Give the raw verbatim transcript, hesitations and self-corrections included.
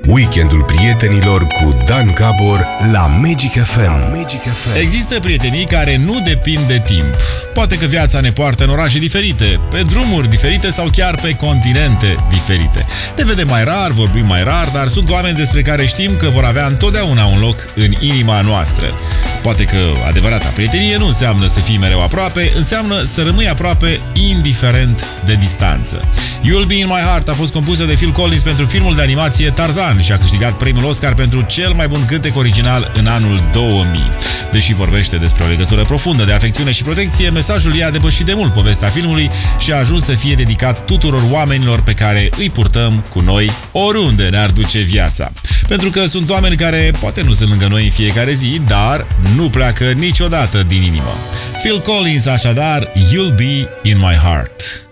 Weekendul prietenilor cu Dan Gabor la Magic F M. Magic F M. Există prietenii care nu depind de timp. Poate că viața ne poartă în orașe diferite, pe drumuri diferite sau chiar pe continente diferite. Ne vedem mai rar, vorbim mai rar, dar sunt oameni despre care știm că vor avea întotdeauna un loc în inima noastră. Poate că adevărata prietenie nu înseamnă să fii mereu aproape, înseamnă să rămâi aproape indiferent de distanță. You'll Be In My Heart a fost compusă de Phil Collins pentru filmul de animație Tarzan și a câștigat premiul Oscar pentru cel mai bun cântec original în anul două mii. Deși vorbește despre o legătură profundă de afecțiune și protecție, mesajul i-a depășit de mult povestea filmului și a ajuns să fie dedicat tuturor oamenilor pe care îi purtăm cu noi oriunde ne-ar duce viața. Pentru că sunt oameni care poate nu sunt lângă noi în fiecare zi, dar nu pleacă niciodată din inimă. Phil Collins, așadar, You'll Be In My Heart.